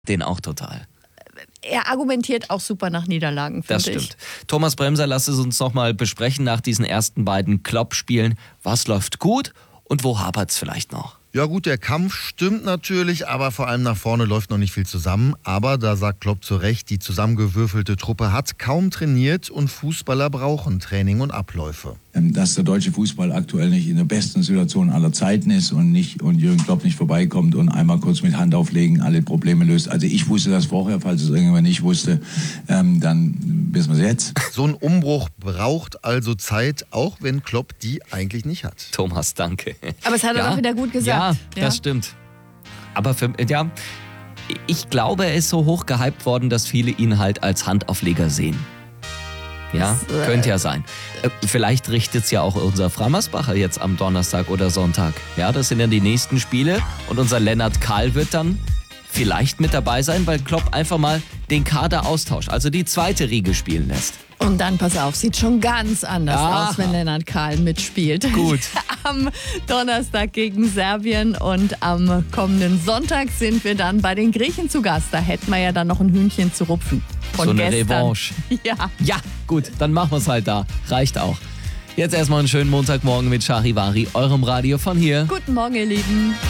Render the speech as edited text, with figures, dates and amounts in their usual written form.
Den auch total. Er argumentiert auch super nach Niederlagen, finde ich. Das stimmt. Thomas Bremser, lass es uns nochmal besprechen nach diesen ersten beiden Klopp-Spielen. Was läuft gut und wo hapert es vielleicht noch? Ja gut, der Kampf stimmt natürlich, aber vor allem nach vorne läuft noch nicht viel zusammen. Aber da sagt Klopp zu Recht, die zusammengewürfelte Truppe hat kaum trainiert und Fußballer brauchen Training und Abläufe. Dass der deutsche Fußball aktuell nicht in der besten Situation aller Zeiten ist und Jürgen Klopp nicht vorbeikommt und einmal kurz mit Hand auflegen alle Probleme löst. Also ich wusste das vorher, falls es irgendjemand nicht wusste, dann wissen wir es jetzt. So ein Umbruch braucht also Zeit, auch wenn Klopp die eigentlich nicht hat. Thomas, danke. Aber es hat er doch wieder gut gesagt. Ja, das stimmt. Aber ich glaube, er ist so hoch gehypt worden, dass viele ihn halt als Handaufleger sehen. Ja, könnte ja sein. Vielleicht richtet es ja auch unser Frammersbacher jetzt am Donnerstag oder Sonntag. Ja, das sind ja die nächsten Spiele. Und unser Lennart Kahl wird dann vielleicht mit dabei sein, weil Klopp einfach mal den Kader austauscht. Also die zweite Riege spielen lässt. Und dann, pass auf, sieht schon ganz anders aus, wenn Lennart Kahl mitspielt. Gut. Am Donnerstag gegen Serbien und am kommenden Sonntag sind wir dann bei den Griechen zu Gast. Da hätten wir ja dann noch ein Hühnchen zu rupfen. Von so eine gestern. Revanche. Ja, gut, dann machen wir es halt da. Reicht auch. Jetzt erstmal einen schönen Montagmorgen mit Charivari, eurem Radio von hier. Guten Morgen, ihr Lieben.